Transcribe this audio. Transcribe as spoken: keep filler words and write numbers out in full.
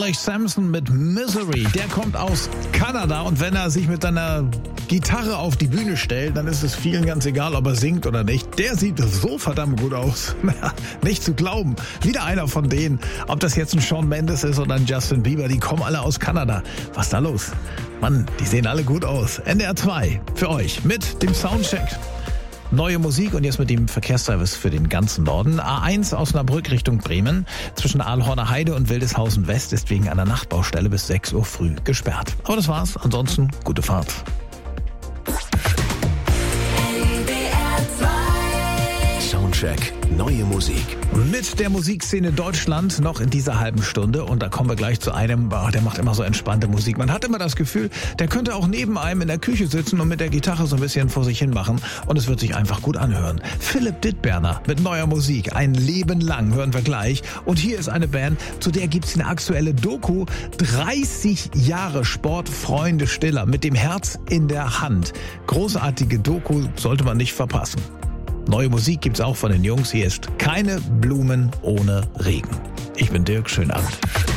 Ulrich Sampson mit Misery. Der kommt aus Kanada und wenn er sich mit seiner Gitarre auf die Bühne stellt, dann ist es vielen ganz egal, ob er singt oder nicht. Der sieht so verdammt gut aus. Nicht zu glauben. Wieder einer von denen. Ob das jetzt ein Shawn Mendes ist oder ein Justin Bieber, die kommen alle aus Kanada. Was ist da los? Mann, die sehen alle gut aus. N D R zwei für euch mit dem Soundcheck. Neue Musik und jetzt mit dem Verkehrsservice für den ganzen Norden. A eins Osnabrück Richtung Bremen. Zwischen Aalhorner Heide und Wildeshausen West ist wegen einer Nachtbaustelle bis sechs Uhr früh gesperrt. Aber das war's. Ansonsten gute Fahrt. Soundcheck. Neue Musik. Mit der Musikszene Deutschland noch in dieser halben Stunde. Und da kommen wir gleich zu einem, boah, der macht immer so entspannte Musik. Man hat immer das Gefühl, der könnte auch neben einem in der Küche sitzen und mit der Gitarre so ein bisschen vor sich hin machen. Und es wird sich einfach gut anhören. Philipp Dittberner mit neuer Musik. Ein Leben lang hören wir gleich. Und hier ist eine Band, zu der gibt's eine aktuelle Doku. dreißig Jahre Sportfreunde Stiller mit dem Herz in der Hand. Großartige Doku, sollte man nicht verpassen. Neue Musik gibt's auch von den Jungs. Hier ist Keine Blumen ohne Regen. Ich bin Dirk, schönen Abend.